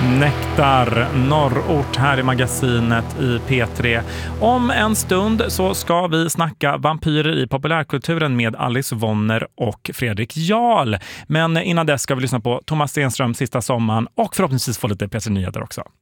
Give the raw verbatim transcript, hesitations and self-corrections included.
Nektar, norrort här i magasinet i P tre. Om en stund så ska vi snacka vampyrer i populärkulturen med Alice Wonner och Fredrik Jarl. Men innan dess ska vi lyssna på Thomas Stenström Sista sommaren och förhoppningsvis få lite P tre Nyheter också.